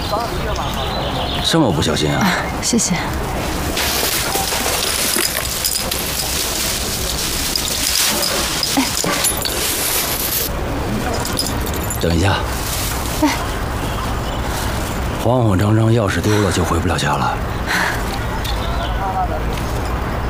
这么不小心啊！ 谢谢。 等一下。慌慌张张，钥匙丢了就回不了家了。